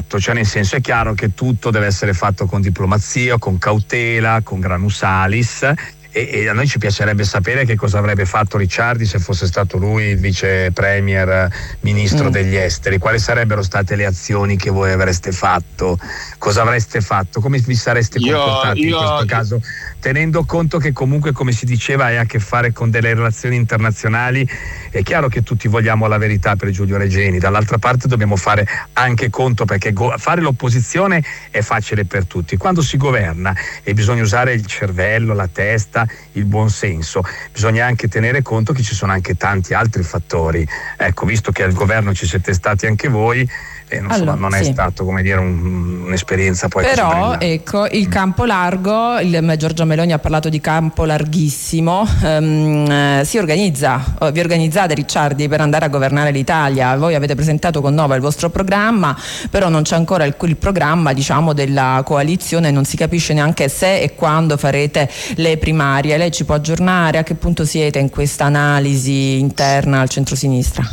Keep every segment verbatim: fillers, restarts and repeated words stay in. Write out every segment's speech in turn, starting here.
fatto, cioè nel senso è chiaro che tutto deve essere fatto con diplomazia, con cautela, con granus salis. E, e a noi ci piacerebbe sapere che cosa avrebbe fatto Ricciardi se fosse stato lui il vice premier, ministro mm. degli esteri, quali sarebbero state le azioni che voi avreste fatto, cosa avreste fatto, come vi sareste comportati io, io, in questo caso, tenendo conto che comunque, come si diceva, hai a che fare con delle relazioni internazionali. È chiaro che tutti vogliamo la verità per Giulio Regeni, dall'altra parte dobbiamo fare anche conto, perché go- fare l'opposizione è facile per tutti, quando si governa e bisogna usare il cervello, la testa, il buon senso, bisogna anche tenere conto che ci sono anche tanti altri fattori. Ecco, visto che al governo ci siete stati anche voi, eh, non, allora, insomma, non sì. è stato, come dire, un, un'esperienza poi però ecco il campo largo, il Giorgia Meloni ha parlato di campo larghissimo. Um, si organizza, vi organizzate, Ricciardi, per andare a governare l'Italia. Voi avete presentato con Nova il vostro programma, però non c'è ancora il, il programma, diciamo, della coalizione, non si capisce neanche se e quando farete le primarie. Lei ci può aggiornare? A che punto siete in questa analisi interna al centrosinistra?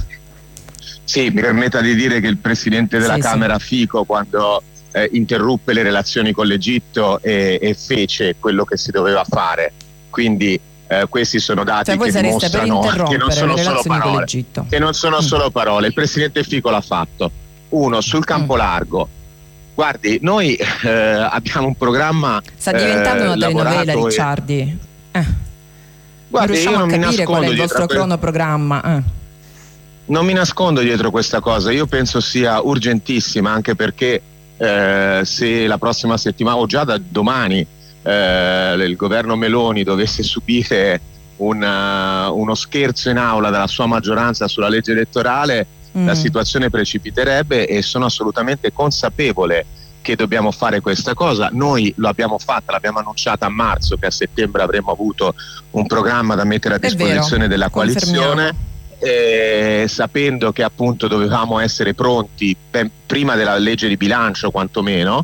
Sì, mi permetta di dire che il presidente della sì, Camera sì. Fico, quando eh, interruppe le relazioni con l'Egitto e, e fece quello che si doveva fare, quindi eh, questi sono dati cioè, che dimostrano che non sono solo parole, che non sono mm. solo parole. Il presidente Fico l'ha fatto. Uno, sul campo mm. largo. Guardi, noi eh, abbiamo un programma. Sta diventando eh, una telenovela, e... Ricciardi. Eh. Guardi, non riusciamo io non a capire qual è il vostro que... cronoprogramma. Eh. Non mi nascondo dietro questa cosa, io penso sia urgentissima, anche perché eh, se la prossima settimana o già da domani eh, il governo Meloni dovesse subire una, uno scherzo in aula dalla sua maggioranza sulla legge elettorale, mm. la situazione precipiterebbe, e sono assolutamente consapevole che dobbiamo fare questa cosa. Noi lo abbiamo fatta, l'abbiamo annunciata a marzo, che a settembre avremmo avuto un programma da mettere a disposizione vero, della coalizione. Eh, sapendo che appunto dovevamo essere pronti ben prima della legge di bilancio quantomeno,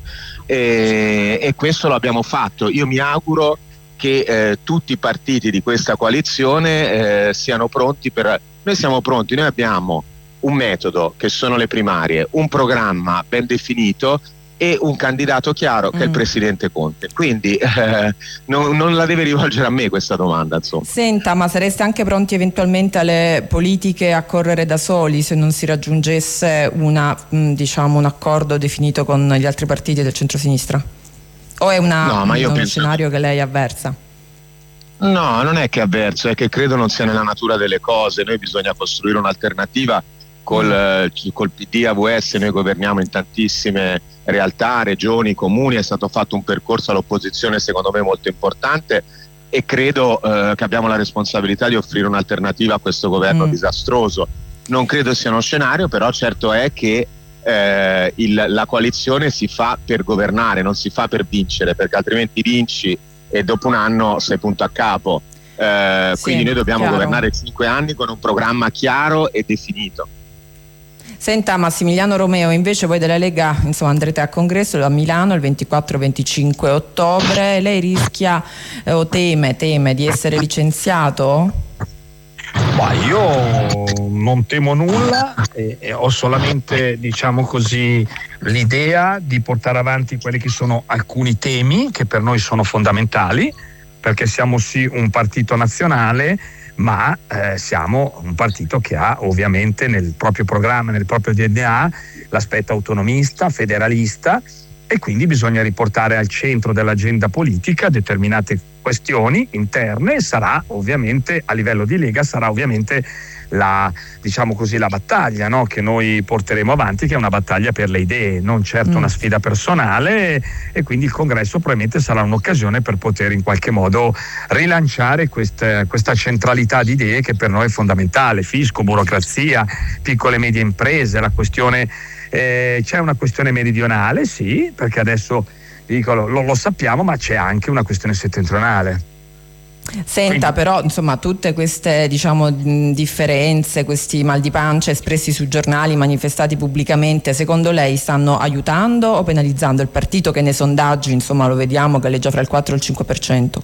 eh, e questo lo abbiamo fatto. Io mi auguro che eh, tutti i partiti di questa coalizione eh, siano pronti per... Noi siamo pronti, noi abbiamo un metodo che sono le primarie, un programma ben definito e un candidato chiaro che mm. è il presidente Conte, quindi eh, non, non la deve rivolgere a me questa domanda, insomma. Senta, ma sareste anche pronti eventualmente alle politiche a correre da soli se non si raggiungesse una, diciamo, un accordo definito con gli altri partiti del centrosinistra? O è una, no, ma io uno penso... scenario che lei avversa? No, non è che avverso, è che credo non sia nella natura delle cose. Noi bisogna costruire un'alternativa col, mm. col P D A V S. Noi governiamo in tantissime realtà, regioni, comuni, è stato fatto un percorso all'opposizione secondo me molto importante, e credo eh, che abbiamo la responsabilità di offrire un'alternativa a questo governo mm. disastroso. Non credo sia uno scenario, però certo è che eh, il, la coalizione si fa per governare, non si fa per vincere, perché altrimenti vinci e dopo un anno sei punto a capo. Eh, sì, quindi noi dobbiamo chiaro. governare cinque anni con un programma chiaro e definito. Senta, Massimiliano Romeo, invece voi della Lega, insomma, andrete a congresso a Milano il ventiquattro venticinque ottobre. Lei rischia eh, o teme, teme di essere licenziato? Ma io non temo nulla, e, e ho solamente, diciamo così, l'idea di portare avanti quelli che sono alcuni temi che per noi sono fondamentali, perché siamo sì un partito nazionale, ma eh, siamo un partito che ha ovviamente nel proprio programma, nel proprio D N A, l'aspetto autonomista, federalista, e quindi bisogna riportare al centro dell'agenda politica determinate questioni interne. Sarà ovviamente, a livello di Lega, sarà ovviamente la, diciamo così, la battaglia, no? che noi porteremo avanti, che è una battaglia per le idee, non certo mm. una sfida personale, e quindi il congresso probabilmente sarà un'occasione per poter in qualche modo rilanciare questa, questa centralità di idee che per noi è fondamentale: fisco, burocrazia, piccole e medie imprese, la questione eh, c'è una questione meridionale, sì, perché adesso dico, lo, lo sappiamo, ma c'è anche una questione settentrionale. Senta, quindi, però insomma tutte queste, diciamo, differenze, questi mal di pancia espressi sui giornali, manifestati pubblicamente, secondo lei stanno aiutando o penalizzando il partito, che nei sondaggi, insomma, lo vediamo che legge fra il quattro e il cinque per cento?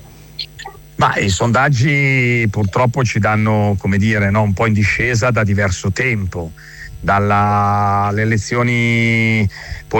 Ma i sondaggi purtroppo ci danno, come dire, no, un po' in discesa da diverso tempo, dalle elezioni